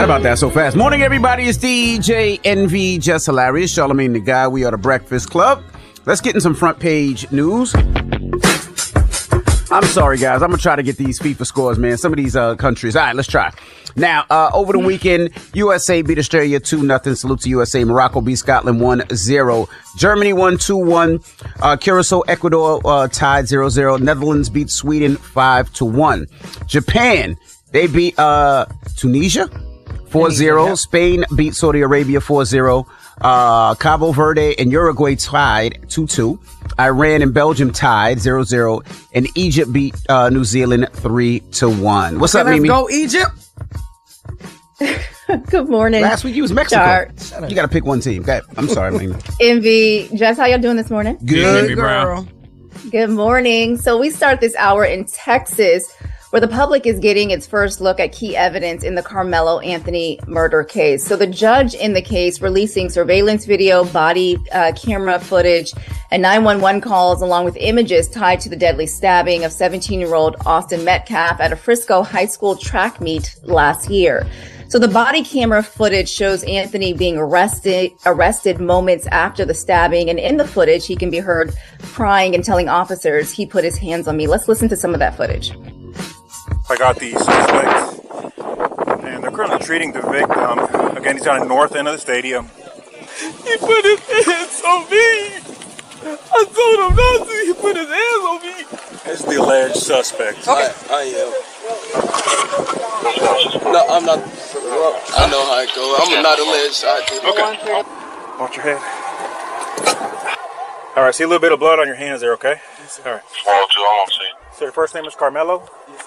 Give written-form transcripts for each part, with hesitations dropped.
Forgot about that so fast. Morning, everybody. It's DJ NV, Just Hilarious, Charlamagne the Guy. We are the Breakfast Club. Let's get in some front page news. I'm sorry, guys. I'm going to try to get these FIFA scores, man. Some of these countries. All right, let's try. Now, over the weekend, USA beat Australia 2-0. Salute to USA. Morocco beat Scotland 1-0. Germany won 2-1. Curacao, Ecuador tied 0-0. Netherlands beat Sweden 5-1. Japan, they beat Tunisia 4-0. Spain beat Saudi Arabia 4-0. Cabo Verde and Uruguay tied 2-2. Iran and Belgium tied 0-0. And Egypt beat New Zealand 3-1. What's up, Mimi? Let's go, Egypt. Good morning. Last week you was Mexico. You got to pick one team. Okay. I'm sorry, Mimi. Envy. Jess, how y'all doing this morning? Good, girl. Good morning. So we start this hour in Texas, where the public is getting its first look at key evidence in the Carmelo Anthony murder case. So the judge in the case releasing surveillance video, body camera footage, and 911 calls, along with images tied to the deadly stabbing of 17-year-old Austin Metcalf at a Frisco high school track meet last year. So the body camera footage shows Anthony being arrested moments after the stabbing. And in the footage, he can be heard crying and telling officers, "He put his hands on me." Let's listen to some of that footage. I got the suspect, and they're currently treating the victim. Again, he's on the north end of the stadium. He put his hands on me. I told him not to. He put his hands on me. That's the alleged suspect. Okay. I am. No, I'm not. I know how it goes. I'm not alleged. Okay. Watch your head. All right, see a little bit of blood on your hands there, okay? All right. 102, I'm on scene. So your first name is Carmelo?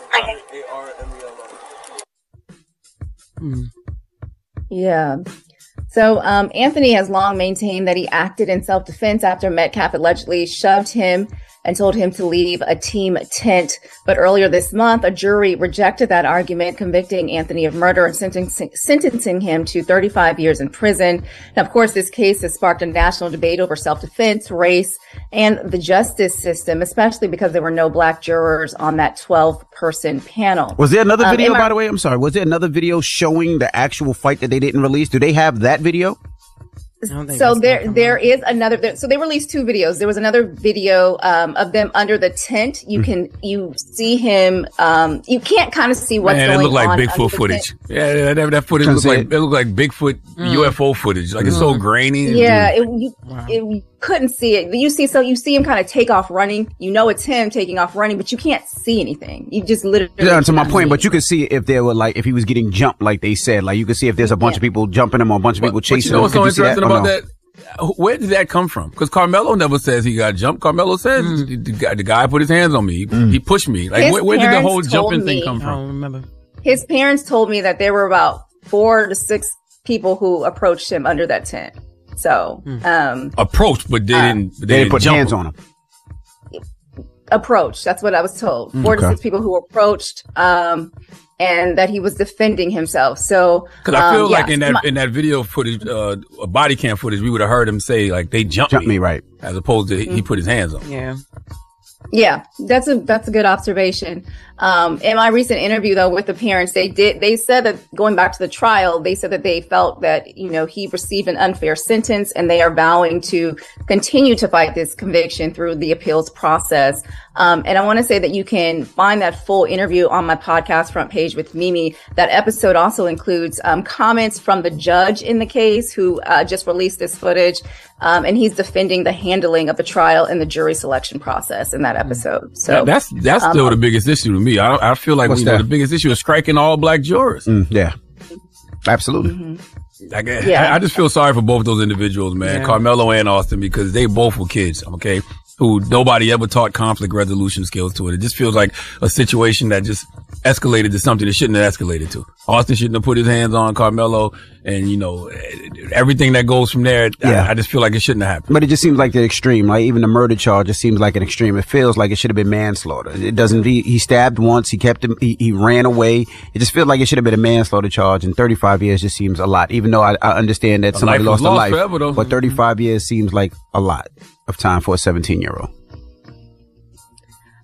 A-R-M-E-L-O. Yeah. So Anthony has long maintained that he acted in self-defense after Metcalf allegedly shoved him and told him to leave a team tent. But earlier this month, a jury rejected that argument, convicting Anthony of murder and sentencing him to 35 years in prison. Now, of course, this case has sparked a national debate over self-defense, race, and the justice system, especially because there were no black jurors on that 12-person panel. Was there another video, by the way? I'm sorry. Was there another video showing the actual fight that they didn't release? Do they have that video? So there is another. So they released two videos. There was another video of them under the tent. You see him. You can't kind of see what's going on. It looked like Bigfoot footage. Yeah, that footage looked like Bigfoot UFO footage. Like it's so grainy. Yeah, you couldn't see it. You see him kind of take off running. You know it's him taking off running, but you can't see anything. You just literally. Yeah, to my point, but you could see if there were if he was getting jumped, like they said. Like you could see if there's a bunch of people jumping him or a bunch of people chasing him. What's so interesting about that? Where did that come from? Because Carmelo never says he got jumped. Carmelo says the guy put his hands on me. He pushed me. Like where did the whole jumping thing come from? I don't remember. His parents told me that there were about 4 to 6 people who approached him under that tent. So approached, but they didn't put hands on him. Approached. That's what I was told. 4 to 6 people who approached, and that he was defending himself. So, because I feel like in that video footage, body cam footage, we would have heard him say like they jumped me, right, as opposed to he put his hands on. Yeah, that's a good observation. In my recent interview, though, with the parents, they said that going back to the trial, they said that they felt that, he received an unfair sentence and they are vowing to continue to fight this conviction through the appeals process. And I want to say that you can find that full interview on my podcast Front Page with Mimi. That episode also includes comments from the judge in the case who just released this footage. And he's defending the handling of the trial and the jury selection process in that episode. So that's still the biggest issue to me. I feel like the biggest issue is striking all black jurors. Yeah, absolutely. I just feel sorry for both those individuals, man, Carmelo and Austin, because they both were kids, okay, who nobody ever taught conflict resolution skills to it. It just feels like a situation that just escalated to something it shouldn't have escalated to. Austin shouldn't have put his hands on Carmelo, and everything that goes from there. I just feel like it shouldn't have happened. But it just seems like the extreme. Like even the murder charge just seems like an extreme. It feels like it should have been manslaughter. It doesn't. He stabbed once. He kept him. He ran away. It just feels like it should have been a manslaughter charge. And 35 years just seems a lot. Even though I understand that somebody lost a life, forever, but 35 years seems like a lot of time for a 17-year-old.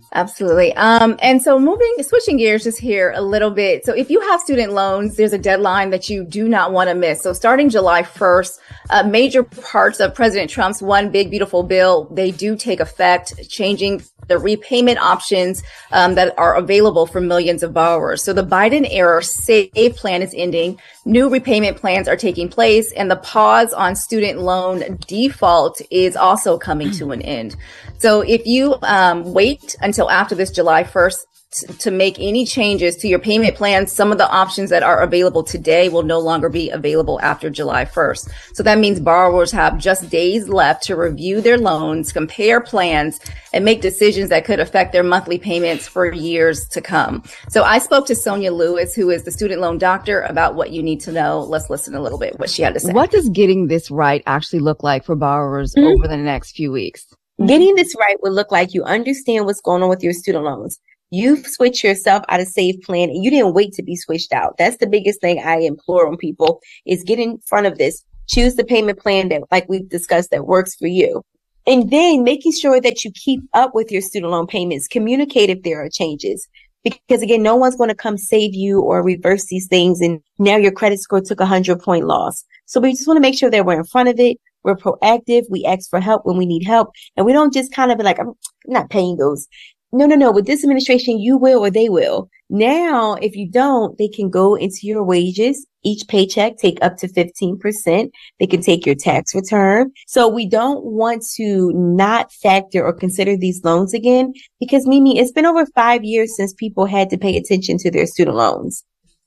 Absolutely. And so switching gears just here a little bit. So if you have student loans, there's a deadline that you do not want to miss. So starting July 1st, major parts of President Trump's One Big Beautiful Bill, they do take effect, changing the repayment options that are available for millions of borrowers. So the Biden era SAVE plan is ending. New repayment plans are taking place, and the pause on student loan default is also coming to an end. So if you wait until after this July 1st to make any changes to your payment plans, some of the options that are available today will no longer be available after July 1st. So that means borrowers have just days left to review their loans, compare plans, and make decisions that could affect their monthly payments for years to come. So I spoke to Sonia Lewis, who is the student loan doctor, about what you need to know. Let's listen a little bit what she had to say. What does getting this right actually look like for borrowers over the next few weeks? Getting this right would look like you understand what's going on with your student loans. You've switched yourself out of SAVE plan and you didn't wait to be switched out. That's the biggest thing I implore on people is get in front of this. Choose the payment plan that, like we've discussed, that works for you. And then making sure that you keep up with your student loan payments. Communicate if there are changes. Because again, no one's going to come save you or reverse these things. And now your credit score took a 100-point loss. So we just want to make sure that we're in front of it. We're proactive. We ask for help when we need help. And we don't just kind of be like, I'm not paying those. No. With this administration, you will or they will. Now, if you don't, they can go into your wages. Each paycheck take up to 15%. They can take your tax return. So we don't want to not factor or consider these loans again because, Mimi, it's been over 5 years since people had to pay attention to their student loans.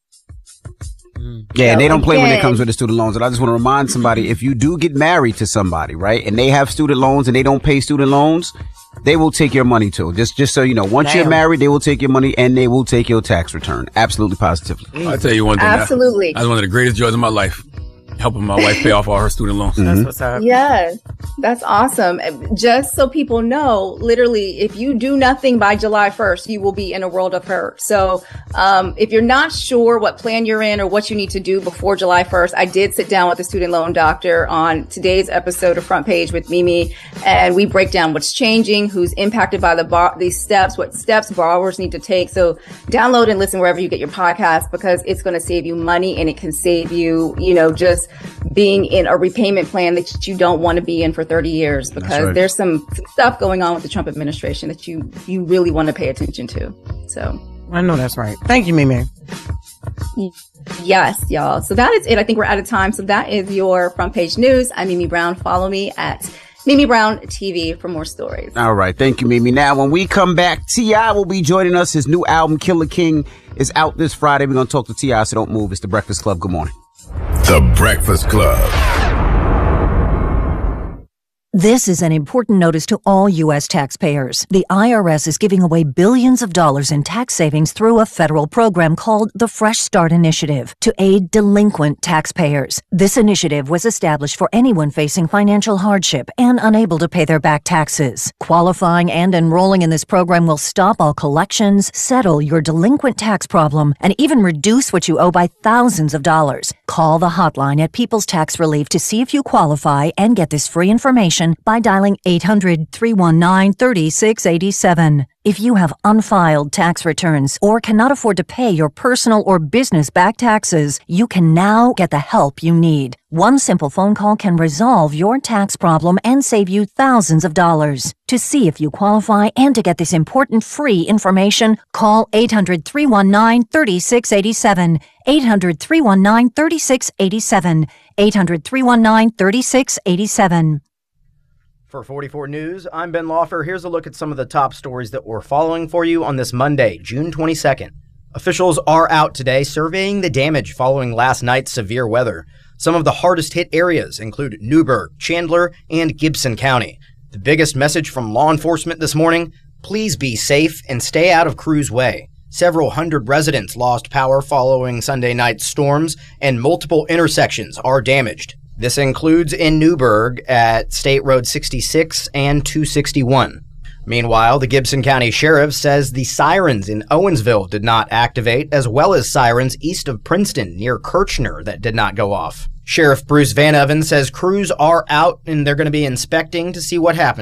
Yeah, and they don't play when it comes with the student loans. And I just want to remind somebody, if you do get married to somebody, right, and they have student loans and they don't pay student loans, they will take your money too. Just so you know, once you're married, they will take your money and they will take your tax return. Absolutely, positively. I'll tell you one thing. Absolutely. That's one of the greatest joys of my life. Helping my wife pay off all her student loans. That's what's up. Yes, that's awesome. Just so people know, literally, if you do nothing by July 1st, you will be in a world of hurt. So if you're not sure what plan you're in or what you need to do before July 1st, I did sit down with the student loan doctor on today's episode of Front Page with Mimi, and we break down what's changing, who's impacted by these steps, what steps borrowers need to take. So download and listen wherever you get your podcast because it's going to save you money and it can save you, just being in a repayment plan that you don't want to be in for 30 years because there's some stuff going on with the Trump administration that you really want to pay attention to. So I know that's right. Thank you, Mimi. Yes, y'all. So that is it. I think we're out of time. So that is your Front Page News. I'm Mimi Brown. Follow me at Mimi Brown TV for more stories. All right. Thank you, Mimi. Now, when we come back, T.I. will be joining us. His new album, Killer King, is out this Friday. We're going to talk to T.I., so don't move. It's The Breakfast Club. Good morning. The Breakfast Club. This is an important notice to all U.S. taxpayers. The IRS is giving away billions of dollars in tax savings through a federal program called the Fresh Start Initiative to aid delinquent taxpayers. This initiative was established for anyone facing financial hardship and unable to pay their back taxes. Qualifying and enrolling in this program will stop all collections, settle your delinquent tax problem, and even reduce what you owe by thousands of dollars. Call the hotline at People's Tax Relief to see if you qualify and get this free information by dialing 800-319-3687. If you have unfiled tax returns or cannot afford to pay your personal or business back taxes, you can now get the help you need. One simple phone call can resolve your tax problem and save you thousands of dollars. To see if you qualify and to get this important free information, call 800-319-3687. 800-319-3687. 800-319-3687. For 44 News, I'm Ben Laufer. Here's a look at some of the top stories that we're following for you on this Monday, June 22nd. Officials are out today surveying the damage following last night's severe weather. Some of the hardest hit areas include Newburgh, Chandler, and Gibson County. The biggest message from law enforcement this morning, please be safe and stay out of Cruz Way. Several hundred residents lost power following Sunday night's storms, and multiple intersections are damaged. This includes in Newburgh at State Road 66 and 261. Meanwhile, the Gibson County Sheriff says the sirens in Owensville did not activate, as well as sirens east of Princeton near Kirchner that did not go off. Sheriff Bruce Van Even says crews are out and they're going to be inspecting to see what happened.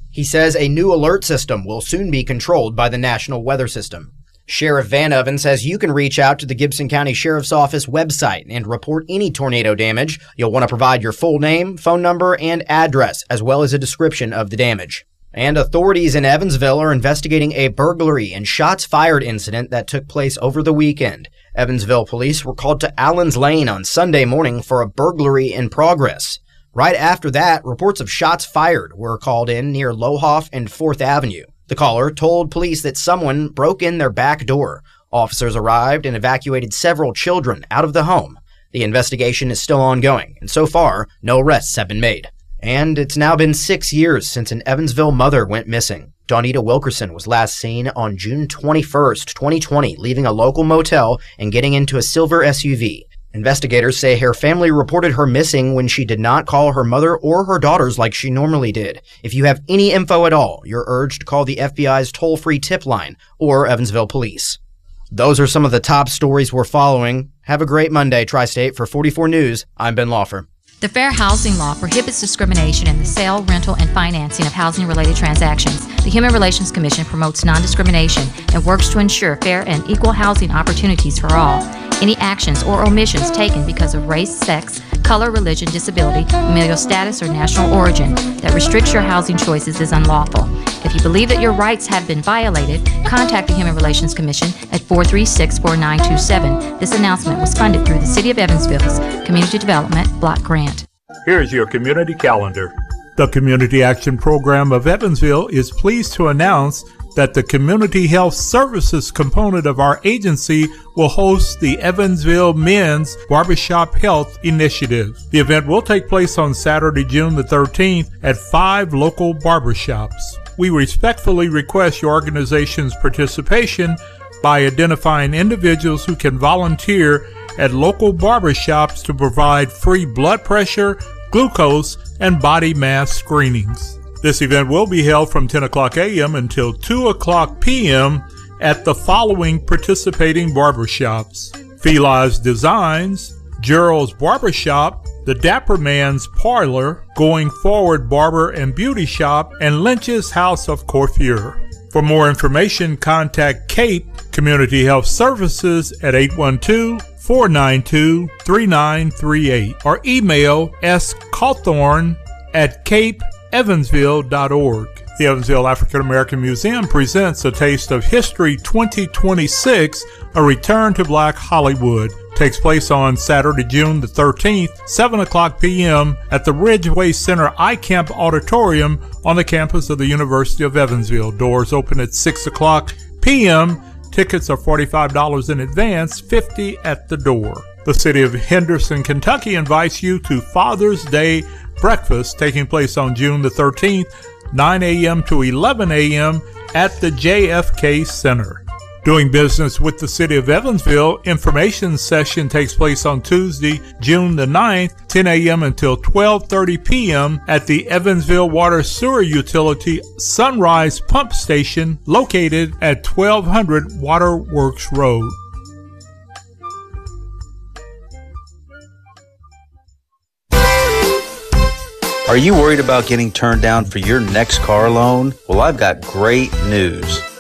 He says a new alert system will soon be controlled by the National Weather System. Sheriff Van Oven says you can reach out to the Gibson County Sheriff's Office website and report any tornado damage. You'll want to provide your full name, phone number, and address, as well as a description of the damage. And authorities in Evansville are investigating a burglary and shots fired incident that took place over the weekend. Evansville police were called to Allen's Lane on Sunday morning for a burglary in progress. Right after that, reports of shots fired were called in near Lohoff and 4th Avenue. The caller told police that someone broke in their back door. Officers arrived and evacuated several children out of the home. The investigation is still ongoing, and so far, no arrests have been made. And it's now been 6 years since an Evansville mother went missing. Dawnita Wilkerson was last seen on June 21st, 2020, leaving a local motel and getting into a silver SUV. Investigators say her family reported her missing when she did not call her mother or her daughters like she normally did. If you have any info at all, you're urged to call the FBI's toll-free tip line or Evansville Police. Those are some of the top stories we're following. Have a great Monday, Tri-State. For 44 News, I'm Ben Laufer. The Fair Housing Law prohibits discrimination in the sale, rental, and financing of housing-related transactions. The Human Relations Commission promotes non-discrimination and works to ensure fair and equal housing opportunities for all. Any actions or omissions taken because of race, sex, color, religion, disability, familial status, or national origin that restricts your housing choices is unlawful. If you believe that your rights have been violated, contact the Human Relations Commission at 436-4927. This announcement was funded through the City of Evansville's Community Development Block Grant. Here's your community calendar. The Community Action Program of Evansville is pleased to announce that the Community Health Services component of our agency will host the Evansville Men's Barbershop Health Initiative. The event will take place on Saturday, June the 13th at 5 local barbershops. We respectfully request your organization's participation by identifying individuals who can volunteer at local barbershops to provide free blood pressure, glucose, and body mass screenings. This event will be held from 10 o'clock a.m. until 2 o'clock p.m. at the following participating barbershops: Feli's Designs, Gerald's Barbershop, the Dapper Man's Parlor, Going Forward Barber and Beauty Shop, and Lynch's House of Coiffure. For more information, contact CAPE Community Health Services at 812-492-3938 or email scawthorne@capeevansville.org. The Evansville African American Museum presents A Taste of History 2026, A Return to Black Hollywood. Takes place on Saturday, June the 13th, 7 o'clock p.m. at the Ridgeway Center iCamp Auditorium on the campus of the University of Evansville. Doors open at 6 o'clock p.m. Tickets are $45 in advance, $50 at the door. The city of Henderson, Kentucky invites you to Father's Day breakfast taking place on June the 13th, 9 a.m. to 11 a.m. at the JFK Center. Doing business with the city of Evansville, information session takes place on Tuesday, June the 9th, 10 a.m. until 12:30 p.m. at the Evansville Water Sewer Utility Sunrise Pump Station located at 1200 Waterworks Road. Are you worried about getting turned down for your next car loan? Well, I've got great news.